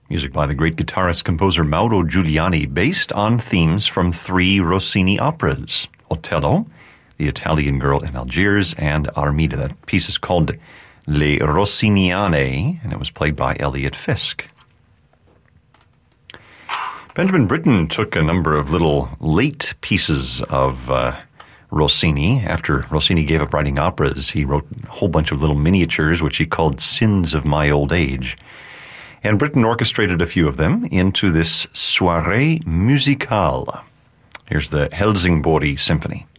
Music by the great guitarist-composer Mauro Giuliani, based on themes from 3 Rossini operas, Otello, The Italian Girl in Algiers, and Armida. That piece is called Le Rossiniane, and it was played by Elliot Fisk. Benjamin Britten took a number of little late pieces of Rossini. After Rossini gave up writing operas, he wrote a whole bunch of little miniatures, which he called Sins of My Old Age. And Britten orchestrated a few of them into this Soirée Musicale. Here's the Helsingborg Symphony.